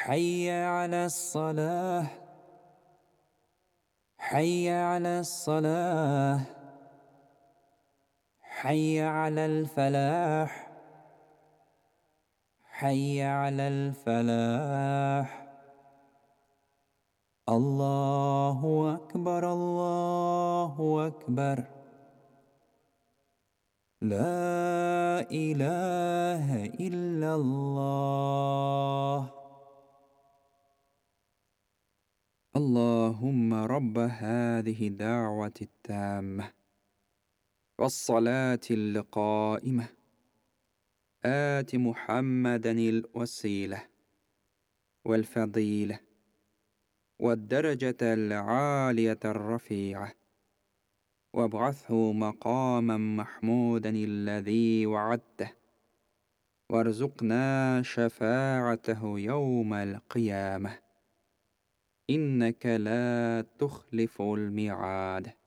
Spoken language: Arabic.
حي على الصلاة. حي على الصلاة. حي على الفلاح. حي على الفلاح. الله أكبر، الله أكبر. لا إله إلا الله. اللهم رب هذه الدعوة التامة والصلاة القائمة آت محمدا الوسيلة والفضيلة والدرجة العالية الرفيعة، وابعثه مقاما محمودا الذي وعدته، وارزقنا شفاعته يوم القيامة، إنك لا تخلف الميعاد.